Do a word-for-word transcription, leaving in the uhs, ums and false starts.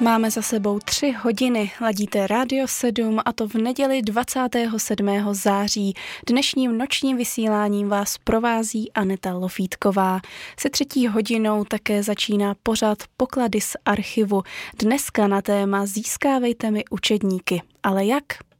Máme za sebou tři hodiny, ladíte Rádio sedm a to v neděli dvacátého sedmého září. Dnešním nočním vysíláním vás provází Aneta Lofítková. Se třetí hodinou také začíná pořad Poklady z archivu. Dneska na téma Získávejte mi učedníky. Ale jak?